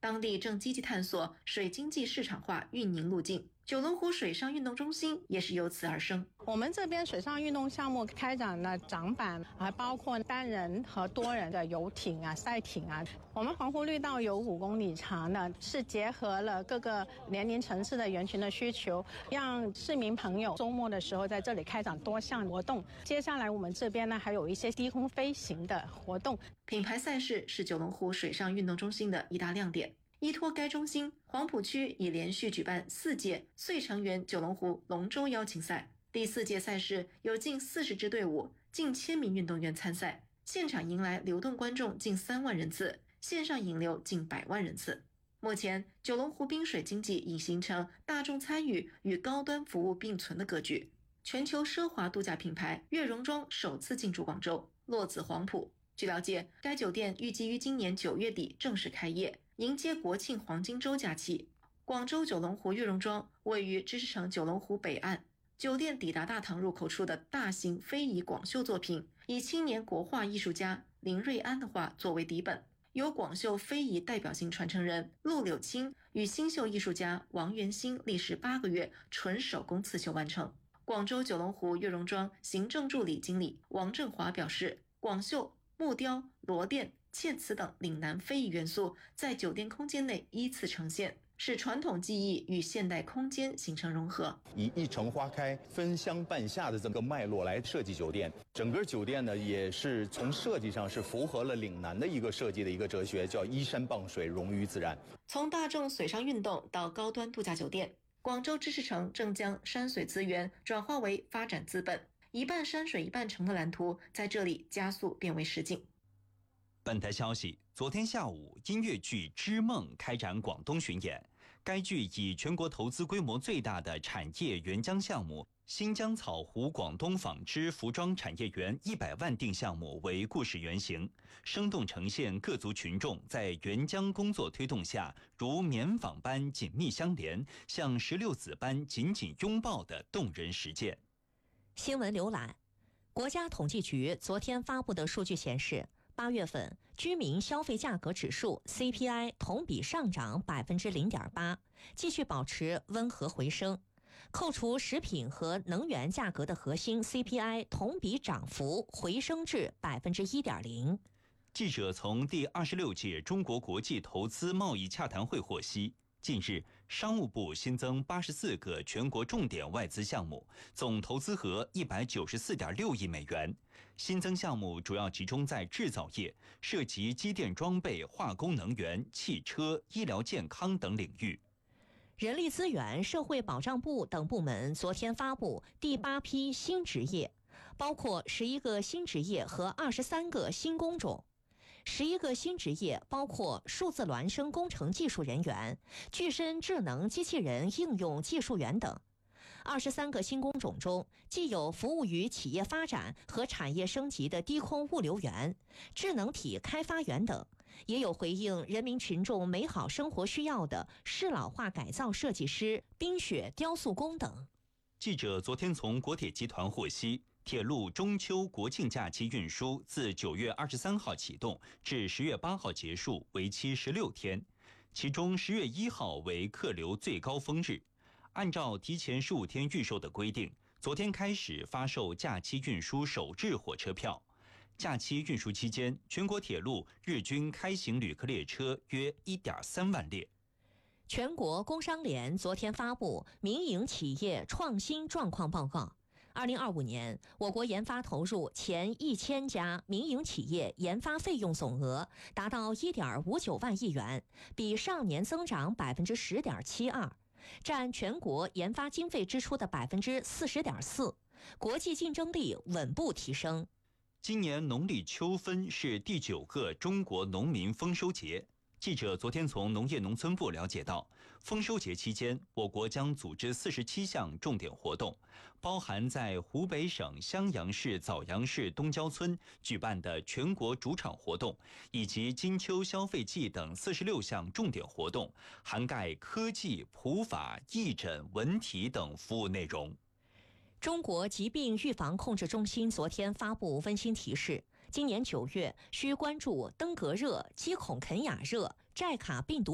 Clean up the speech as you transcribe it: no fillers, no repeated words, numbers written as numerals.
当地正积极探索水经济市场化运营路径。九龙湖水上运动中心也是由此而生。 我们这边水上运动项目开展了桨板，还包括单人和多人的游艇啊、赛艇啊。我们环湖绿道有5公里长的，是结合了各个年龄层次的人群的需求，让市民朋友周末的时候在这里开展多项活动。接下来我们这边呢还有一些低空飞行的活动。 品牌赛事是九龙湖水上运动中心的一大亮点。依托该中心，黄埔区已连续举办4届穗长园九龙湖龙舟邀请赛。第4届赛事有近40支队伍，近1000名运动员参赛，现场迎来流动观众近3万人次，线上引流近100万人次。目前，九龙湖滨水经济已形成大众参与与高端服务并存的格局。全球奢华度假品牌悦榕庄首次进驻广州，落子黄埔。据了解，该酒店预计于今年9月底正式开业，迎接国庆黄金周假期。广州九龙湖悦榕庄位于知识城九龙湖北岸，酒店抵达大堂入口处的大型非遗广绣作品，以青年国画艺术家林瑞安的画作为底本，由广绣非遗代表性传承人陆柳青与新绣艺术家王元兴历时8个月纯手工刺绣完成。广州九龙湖悦榕庄行政助理经理王振华表示，广绣、木雕、螺钿、嵌瓷等岭南非遗元素在酒店空间内依次呈现，使传统技艺与现代空间形成融合， 以一城花开、分乡半夏的这个脉络来设计酒店。整个酒店呢，也是从设计上是符合了岭南的一个设计的一个哲学，叫依山傍水，融于自然。 从大众水上运动到高端度假酒店，广州知识城正将山水资源转化为发展资本，一半山水一半城的蓝图在这里加速变为实境。 本台消息，昨天下午，音乐剧《织梦》开展广东巡演。该剧以全国投资规模最大的产业援疆项目新疆草湖广东纺织服装产业园100万订项目为故事原型，生动呈现各族群众在援疆工作推动下，如棉纺般紧密相连，像16子般紧紧拥抱的动人实践。 新闻浏览，国家统计局昨天发布的数据显示，8月份居民消费价格指数 CPI 同比上涨 0.8%， 继续保持温和回升。扣除食品和能源价格的核心 CPI 同比涨幅回升至 1.0%。 记者从第26届中国国际投资贸易洽谈会获悉，近日，商务部新增84个全国重点外资项目，总投资额194.6亿美元。新增项目主要集中在制造业，涉及机电装备、化工能源、汽车、医疗健康等领域。 人力资源社会保障部等部门昨天发布第8批新职业，包括11个新职业和23个新工种。11个新职业包括数字孪生工程技术人员、具身智能机器人应用技术员等。23个新工种中，既有服务于企业发展和产业升级的低空物流员、智能体开发员等，也有回应人民群众美好生活需要的适老化改造设计师、冰雪雕塑工等。 记者昨天从国铁集团获悉，铁路中秋国庆假期运输自9月23号启动至10月8号结束，为期16天，其中10月1号为客流最高峰日。按照提前15天预售的规定，昨天开始发售假期运输首日火车票。假期运输期间，全国铁路日均开行旅客列车约 1.3 万列。 全国工商联昨天发布民营企业创新状况报告。2025年，我国研发投入前1000家民营企业研发费用总额达到 1.59 万亿元，比上年增长 10.72%， 占全国研发经费支出的 40.4%， 国际竞争力稳步提升。 今年农历秋分是第9个中国农民丰收节。记者昨天从农业农村部了解到，丰收节期间，我国将组织47项重点活动，包含在湖北省襄阳市枣阳市东郊村举办的全国主场活动，以及金秋消费季等46项重点活动，涵盖科技、普法、义诊、文体等服务内容。 中国疾病预防控制中心昨天发布温馨提示，今年9月需关注登革热、鸡孔肯雅热、寨卡病毒